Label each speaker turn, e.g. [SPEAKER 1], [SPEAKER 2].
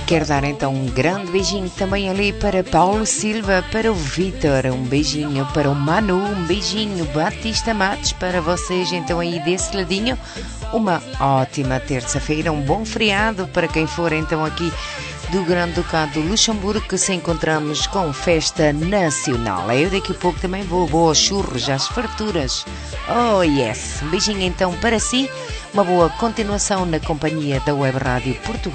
[SPEAKER 1] Quero dar então um grande beijinho também ali para Paulo Silva, para o Vítor, um beijinho para o Manu, um beijinho Batista Matos para vocês então aí desse ladinho. Uma ótima terça-feira, um bom feriado para quem for então aqui do Grande Ducado do Luxemburgo, que se encontramos com festa nacional. Eu daqui a pouco também vou aos churros, às farturas. Oh yes! Um beijinho então para si, uma boa continuação na companhia da Web Rádio Portugal.